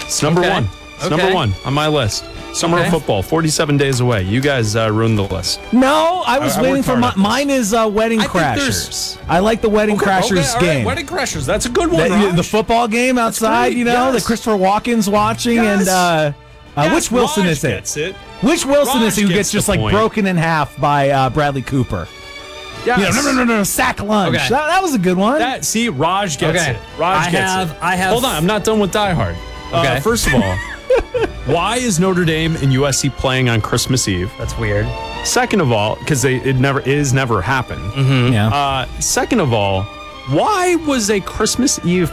It's number one. It's number one on my list. Summer of football, 47 days away. You guys ruined the list. No, I was waiting for mine is Wedding I Crashers. I like the Wedding Crashers game. Wedding Crashers, that's a good one, the football game outside, that Christopher Walken's watching, and which Wilson Raj is it? Gets it? Which Wilson Raj is it who gets just like point. broken in half by Bradley Cooper? Yes. No, sack lunch. Okay. That was a good one. Raj gets it. Raj gets it. I have. Hold on, I'm not done with Die Hard. Okay. First of all, why is Notre Dame and USC playing on Christmas Eve? That's weird. Second of all, because it never happened. Mm-hmm. Yeah. Second of all, why was a Christmas Eve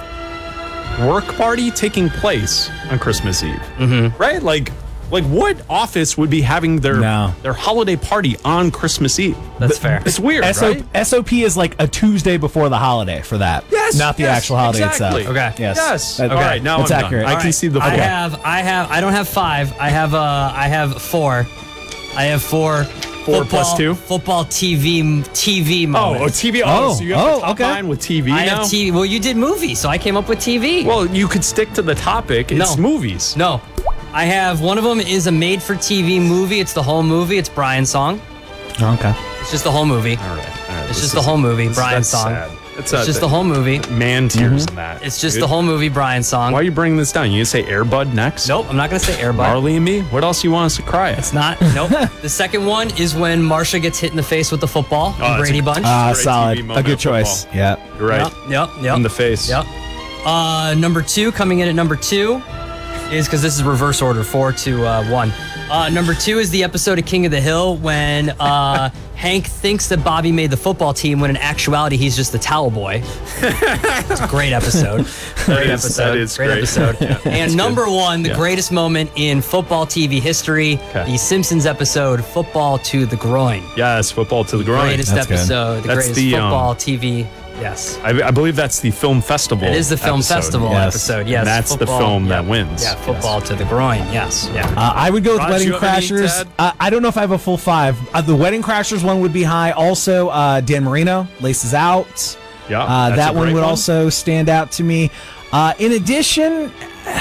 work party taking place on Christmas Eve? Mm-hmm. Right? Like what office would be having their holiday party on Christmas Eve? That's fair. It's weird, right? SOP is like a Tuesday before the holiday for that. Yes, not the actual holiday exactly. itself. Okay. Yes. All right, now that's I'm accurate. done. I can see the I don't have 5. I have 4. I have 4. 4 plus 2? Football TV moments. TV. So you have the top okay. line with TV I now? have TV. Well, you did movies, so I came up with TV. Well, you could stick to the topic. It's movies. No. I have one of them is a made-for-TV movie. It's the whole movie. It's Brian's Song. Okay. It's just the whole movie. All right. It's just the whole movie. Brian's Song. Sad. It's just the whole movie. Man tears in that. It's just the whole movie. Brian's Song. Why are you bringing this down? You gonna say Air Bud next? Nope, I'm not gonna say Air Bud. Marley and Me? What else you want us to cry at? It's not. Nope. The second one is when Marsha gets hit in the face with the football. in Brady Bunch. Great Solid. TV A moment good of choice. football. Yeah. You're right. Yep. In the face. Yep. Number 2, coming in at number 2 is because this is reverse order, 4 to 1. Number 2 is the episode of King of the Hill when Hank thinks that Bobby made the football team when in actuality he's just the towel boy. It's a great episode. That is great. episode. Yeah, and number 1, the greatest moment in football TV history, the Simpsons episode, Football to the Groin. Yes, football to the groin. Greatest That's good. episode, the That's greatest the, football TV. Yes. I believe that's the film festival. It is the film episode. festival Yes. episode. Yes. And that's the film that wins. Yeah, football to the groin. Yes. Yeah. I would go with Raj, Wedding you have any, Crashers. Ted? I don't know if I have a full 5. The Wedding Crashers one would be high. Also, Dan Marino, Laces Out. Yeah, that's that a one great would also stand out to me. In addition,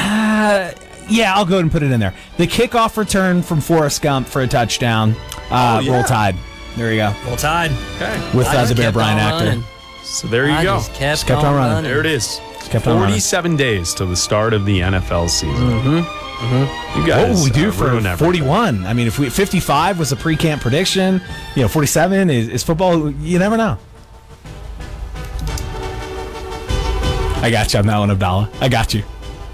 I'll go ahead and put it in there. The kickoff return from Forrest Gump for a touchdown. Roll Tide. There you go. Roll Tide. Okay. With I the just Bear kept Bryant on actor. running. So there you I go. just kept on running. There it is. Kept on running. 47 days till the start of the NFL season. You guys What will we do for ruin everything. 41? I mean, if 55 was a pre-camp prediction, 47 is football. You never know. I got you on that one, Abdallah. I got you.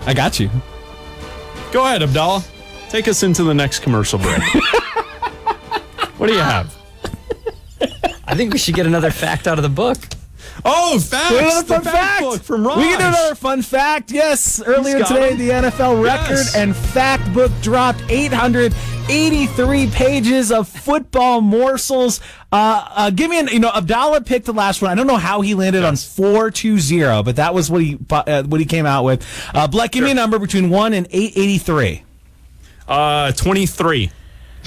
Go ahead, Abdallah. Take us into the next commercial break. What do you have? I think we should get another fact out of the book. Oh, facts! Another The fun fact book from Raj. We can do another fun fact. Yes, earlier got today, them. the NFL record Yes. and fact book dropped 883 pages of football morsels. Give me Abdallah picked the last one. I don't know how he landed on 420, but that was what he came out with. Black, give me a number between 1 and 883. 23.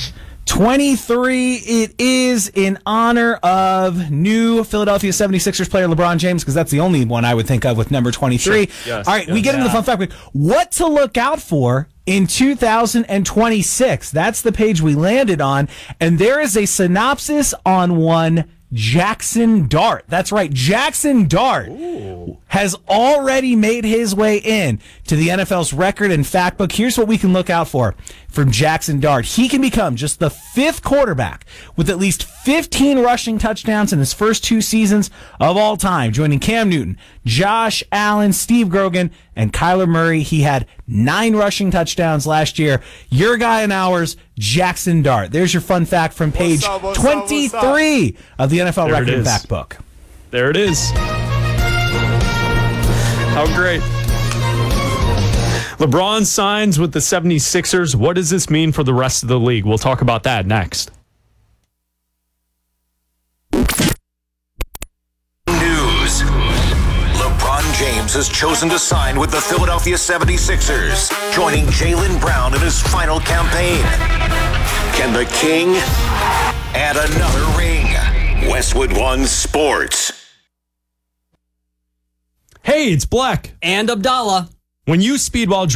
23 it is in honor of new Philadelphia 76ers player LeBron James, because that's the only one I would think of with number 23. Sure. Yes. All right, we get into the fun fact week. What to look out for in 2026. That's the page we landed on, and there is a synopsis on one Jackson Dart. That's right, Jackson Dart has already made his way in to the NFL's record and fact book. Here's what we can look out for from Jackson Dart. He can become just the 5th quarterback with at least 15 rushing touchdowns in his first 2 seasons of all time, joining Cam Newton, Josh Allen, Steve Grogan, and Kyler Murray. He had 9 rushing touchdowns last year. Your guy and ours, Jackson Dart. There's your fun fact from page 23 of the NFL There it record and is. fact book. There it is. How great. LeBron signs with the 76ers. What does this mean for the rest of the league? We'll talk about that next. News. LeBron James has chosen to sign with the Philadelphia 76ers, joining Jaylen Brown in his final campaign. Can the King add another ring? Westwood One Sports. Hey, it's Black. And Abdallah. When you speed while